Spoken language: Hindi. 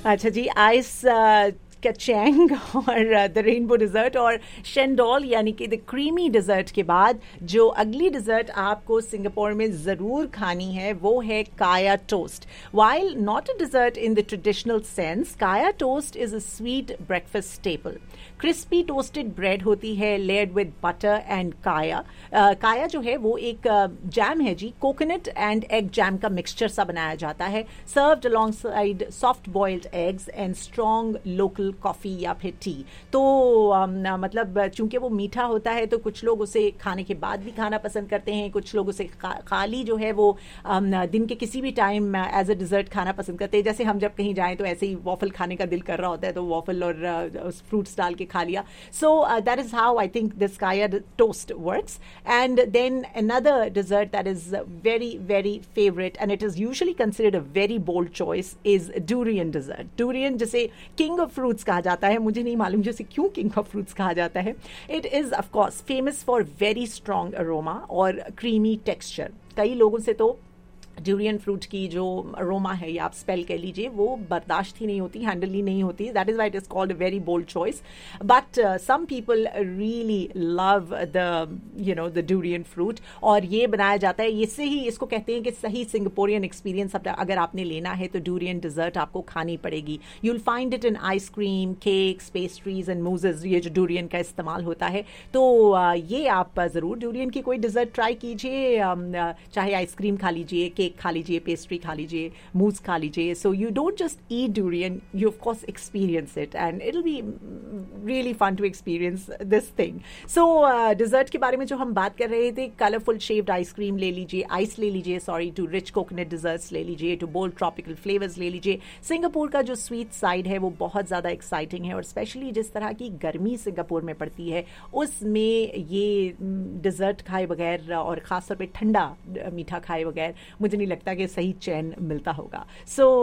अच्छा जी, आइस कचैंग और द रेनबो डिजर्ट और शेंडोल यानी कि द क्रीमी डिजर्ट के बाद जो अगली डिजर्ट आपको सिंगापुर में ज़रूर खानी है वो है काया toast. While not a dessert in the traditional sense, kaya toast is a sweet breakfast staple. Crispy toasted bread होती है लेयर्ड विद बटर एंड काया. काया जो है वो एक जैम है जी, कोकोनट एंड एग जैम का मिक्सचर सा बनाया जाता है, served along side soft boiled eggs and strong local coffee या फिर टी. तो मतलब चूंकि वो मीठा होता है तो कुछ लोग उसे खाने के बाद भी खाना पसंद करते हैं, कुछ लोग उसे खाली जो है वो दिन के किसी भी टाइम एज अ डिजर्ट खाना पसंद करते हैं. जैसे हम जब कहीं जाएं तो ऐसे ही वॉफल खाने का दिल कर रहा होता है तो वॉफल और फ्रूट्स डाल के खा लिया. So that is how I think this kaya toast works. And then another dessert that is very, very favorite, and it is usually considered a very bold choice, is durian dessert. Durian जिसे king of fruits कहा जाता है, मुझे नहीं मालूम जिसे क्यों king of fruits कहा जाता है. It is of course famous for very strong aroma और creamy texture. कई लोगों से तो ड्यूरियन फ्रूट की जो अरोमा है या आप स्पेल कह लीजिए वो बर्दाश्त ही नहीं होती, हैंडल ही नहीं होती. That is why it is called a very bold choice. But some people really love the durian fruit और ये बनाया जाता है, इससे ही इसको कहते हैं कि सही सिंगापोरियन एक्सपीरियंस अगर आपने लेना है तो ड्यूरियन डिजर्ट आपको खानी पड़ेगी. You will find it in ice cream, cakes, pastries and मूजेज, ये जो ड्यूरियन का इस्तेमाल होता है. तो ये आप ज़रूर ड्यूरियन की कोई डिजर्ट ट्राई कीजिए, चाहे आइसक्रीम खा लीजिए, केक खा लीजिए, पेस्ट्री खा लीजिए, मूज खा लीजिए. So you don't just eat durian, you of course experience it and it will be really fun to experience this thing. So dessert के बारे में जो हम बात कर रहे थे, कलरफुल शेप्ड आइसक्रीम ले लीजिए, आइस ले लीजिए, sorry, to rich coconut desserts ले लीजिए, टू बोल्ड ट्रॉपिकल फ्लेवर्स ले लीजिए. सिंगापुर का जो स्वीट साइड है वो बहुत ज़्यादा एक्साइटिंग है और स्पेशली जिस तरह की गर्मी सिंगापुर में पड़ती है उसमें ये डिजर्ट खाए बगैर और ख़ासतौर पे ठंडा मीठा खाए बगैर मुझे नहीं लगता कि सही चैन मिलता होगा. सो